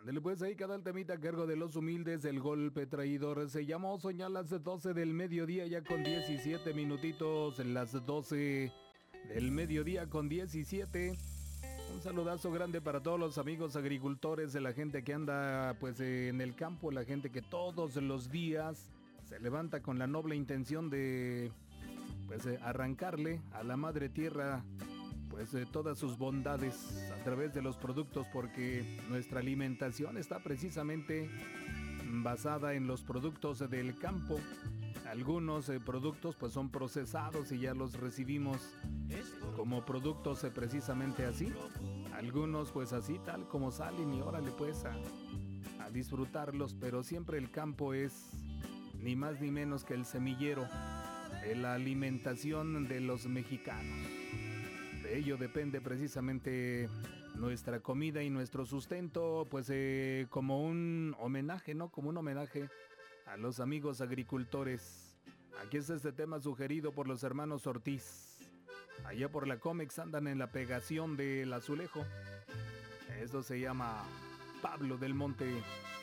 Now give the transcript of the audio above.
Ándale pues, ahí cada el temita a cargo de los humildes del golpe traidor. Se llamó Soñar las 12 del mediodía ya con 17 minutitos. Las 12 del mediodía con 17. Un saludazo grande para todos los amigos agricultores, de la gente que anda pues en el campo, la gente que todos los días se levanta con la noble intención de pues arrancarle a la madre tierra pues todas sus bondades a través de los productos, porque nuestra alimentación está precisamente basada en los productos del campo. Algunos productos pues son procesados y ya los recibimos como productos precisamente así. Algunos pues así tal como salen y órale pues a disfrutarlos, pero siempre el campo es ni más ni menos que el semillero de la alimentación de los mexicanos. De ello depende precisamente nuestra comida y nuestro sustento, pues como un homenaje, ¿no? Como un homenaje a los amigos agricultores. Aquí está este tema sugerido por los hermanos Ortiz. Allá por la Comex andan en la pegación del azulejo. Esto se llama Pablo del Monte.